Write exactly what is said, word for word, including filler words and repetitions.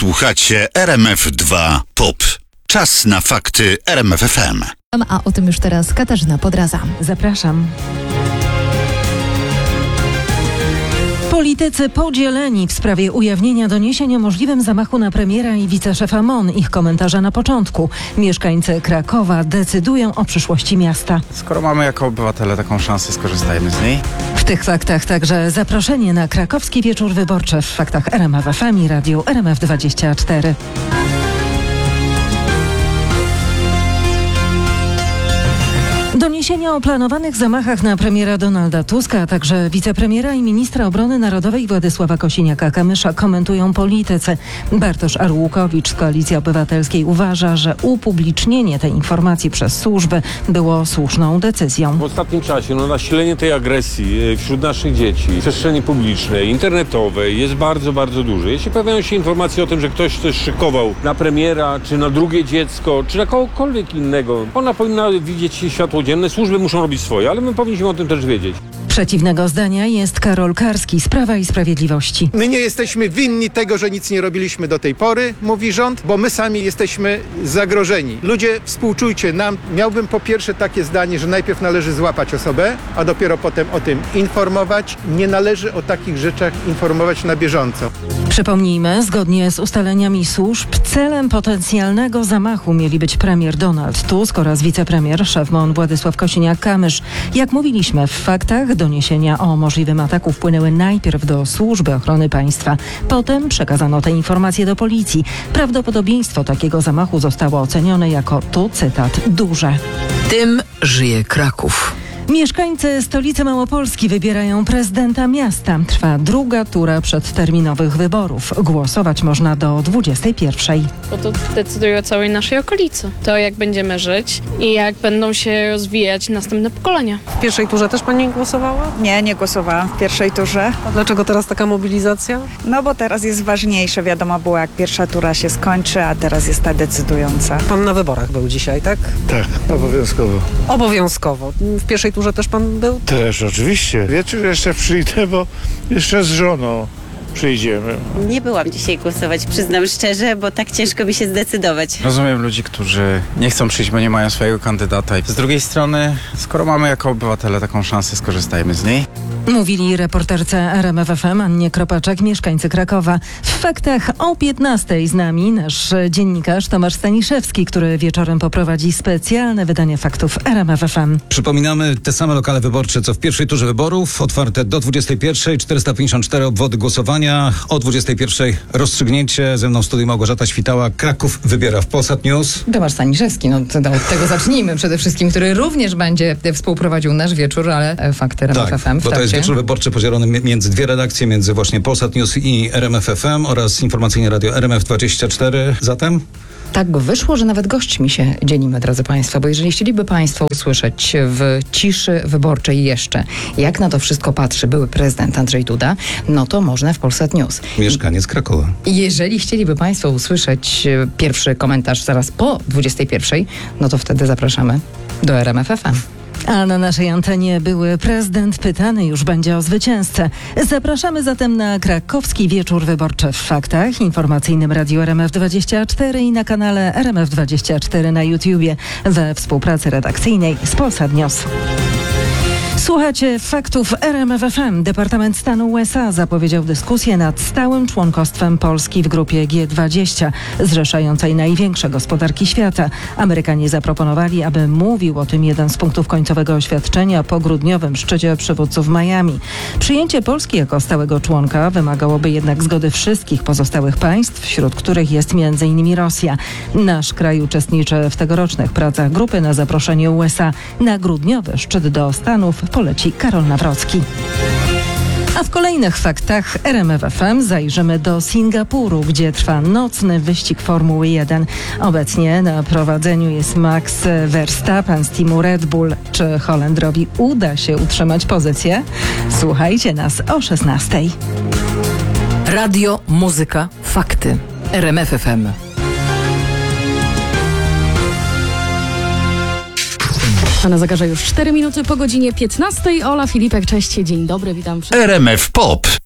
Słuchacie R M F dwa Pop. Czas na fakty R M F F M. A o tym już teraz Katarzyna Podraza. Zapraszam. Politycy podzieleni w sprawie ujawnienia doniesień o możliwym zamachu na premiera i wiceszefa M O N. Ich komentarze na początku. Mieszkańcy Krakowa decydują o przyszłości miasta. Skoro mamy jako obywatele taką szansę, skorzystajmy z niej. W tych faktach także zaproszenie na krakowski wieczór wyborczy w faktach R M F F M i radiu R M F dwadzieścia cztery. Doniesienia o planowanych zamachach na premiera Donalda Tuska, a także wicepremiera i ministra obrony narodowej Władysława Kosiniaka-Kamysza komentują politycy. Bartosz Arłukowicz z Koalicji Obywatelskiej uważa, że upublicznienie tej informacji przez służby było słuszną decyzją. W ostatnim czasie no, nasilenie tej agresji wśród naszych dzieci, w przestrzeni publicznej, internetowej jest bardzo, bardzo duże. Jeśli pojawiają się informacje o tym, że ktoś coś szykował na premiera, czy na drugie dziecko, czy na kogokolwiek innego, ona powinna widzieć światło dzienne. Służby muszą robić swoje, ale my powinniśmy o tym też wiedzieć. Przeciwnego zdania jest Karol Karski z Prawa i Sprawiedliwości. My nie jesteśmy winni tego, że nic nie robiliśmy do tej pory, mówi rząd, bo my sami jesteśmy zagrożeni. Ludzie, współczujcie nam. Miałbym po pierwsze takie zdanie, że najpierw należy złapać osobę, a dopiero potem o tym informować. Nie należy o takich rzeczach informować na bieżąco. Przypomnijmy, zgodnie z ustaleniami służb, celem potencjalnego zamachu mieli być premier Donald Tusk oraz wicepremier, szef M O N Władysław Kosiniak-Kamysz. Jak mówiliśmy w faktach, doniesienia o możliwym ataku wpłynęły najpierw do Służby Ochrony Państwa. Potem przekazano te informacje do policji. Prawdopodobieństwo takiego zamachu zostało ocenione jako, tu cytat, duże. Tym żyje Kraków. Mieszkańcy stolicy Małopolski wybierają prezydenta miasta. Trwa druga tura przedterminowych wyborów. Głosować można do dwudziestej pierwszej. Bo to decyduje o całej naszej okolicy. To, jak będziemy żyć i jak będą się rozwijać następne pokolenia. W pierwszej turze też pani głosowała? Nie, nie głosowałam w pierwszej turze. A dlaczego teraz taka mobilizacja? No bo teraz jest ważniejsze. Wiadomo było, jak pierwsza tura się skończy, a teraz jest ta decydująca. Pan na wyborach był dzisiaj, tak? Tak, obowiązkowo. Obowiązkowo. W pierwszej turze też pan był? Też, oczywiście. Wieczór jeszcze przyjdę, bo jeszcze z żoną przyjdziemy. Nie byłam dzisiaj głosować, przyznam szczerze, bo tak ciężko mi się zdecydować. Rozumiem ludzi, którzy nie chcą przyjść, bo nie mają swojego kandydata. Z drugiej strony, skoro mamy jako obywatele taką szansę, skorzystajmy z niej. Mówili reporterce R M F F M Annie Kropaczek, mieszkańcy Krakowa. W faktach o piętnastej z nami nasz dziennikarz Tomasz Staniszewski, który wieczorem poprowadzi specjalne wydanie faktów R M F F M. Przypominamy, te same lokale wyborcze, co w pierwszej turze wyborów, otwarte do dwudziestej pierwszej, czterysta pięćdziesiąt cztery obwody głosowania. O dwudziestej pierwszej rozstrzygnięcie. Ze mną w studiu Małgorzata Świtała. Kraków wybiera w Polsat News. Tomasz Staniszewski, no to od tego zacznijmy przede wszystkim, który również będzie współprowadził nasz wieczór, ale fakty R M F F M. Tak, bo to jest wieczór wyborczy podzielony między dwie redakcje, między właśnie Polsat News i R M F F M oraz informacyjne radio R M F dwadzieścia cztery. Zatem? Tak wyszło, że nawet gośćmi się dzielimy, drodzy Państwo, bo jeżeli chcieliby Państwo usłyszeć w ciszy wyborczej jeszcze, jak na to wszystko patrzy były prezydent Andrzej Duda, no to można w Polsat News. Mieszkaniec Krakowa. Jeżeli chcieliby Państwo usłyszeć pierwszy komentarz zaraz po dwudziestej pierwszej, no to wtedy zapraszamy do R M F F M. A na naszej antenie były prezydent pytany już będzie o zwycięzcę. Zapraszamy zatem na krakowski wieczór wyborczy w faktach, informacyjnym radiu R M F dwadzieścia cztery i na kanale R M F dwadzieścia cztery na YouTubie we współpracy redakcyjnej z Polsat News. Słuchacie faktów R M F F M. Departament Stanu U S A zapowiedział dyskusję nad stałym członkostwem Polski w grupie G dwadzieścia, zrzeszającej największe gospodarki świata. Amerykanie zaproponowali, aby mówił o tym jeden z punktów końcowego oświadczenia po grudniowym szczycie przywódców w Miami. Przyjęcie Polski jako stałego członka wymagałoby jednak zgody wszystkich pozostałych państw, wśród których jest między innymi Rosja. Nasz kraj uczestniczy w tegorocznych pracach grupy na zaproszenie U S A. Na grudniowy szczyt do Stanów poleci Karol Nawrocki. A w kolejnych faktach R M F F M zajrzymy do Singapuru, gdzie trwa nocny wyścig Formuły jeden. Obecnie na prowadzeniu jest Max Verstappen z teamu Red Bull. Czy Holendrowi uda się utrzymać pozycję? Słuchajcie nas o szesnastej. Radio, muzyka, fakty. R M F F M. A na zegarze już cztery minuty po godzinie piętnastej. Ola Filipek, cześć, dzień dobry, witam. R M F Pop.